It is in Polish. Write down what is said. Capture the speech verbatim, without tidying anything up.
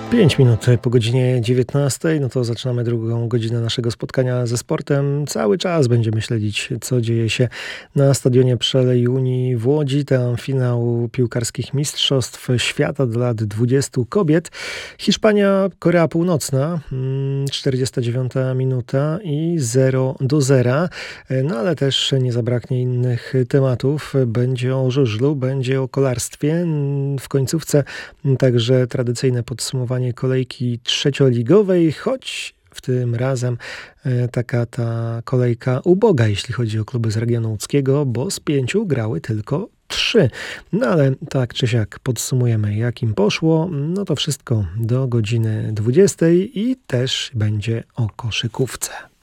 pięć minut po godzinie dziewiętnastej, no to zaczynamy drugą godzinę naszego spotkania ze sportem. Cały czas będziemy śledzić, co dzieje się na stadionie Przelej Unii w Łodzi. Tam finał piłkarskich mistrzostw świata dla lat dwudziestu kobiet. Hiszpania, Korea Północna, czterdziesta dziewiąta minuta i zero do zera. No ale też nie zabraknie innych tematów. Będzie o żużlu, będzie o kolarstwie. W końcówce także tradycyjne podsumowanie kolejki trzecioligowej, choć w tym razem taka ta kolejka uboga, jeśli chodzi o kluby z regionu łódzkiego, bo z pięciu grały tylko trzy. No ale tak czy siak podsumujemy, jak im poszło. No to wszystko do godziny dwudziestej i też będzie o koszykówce.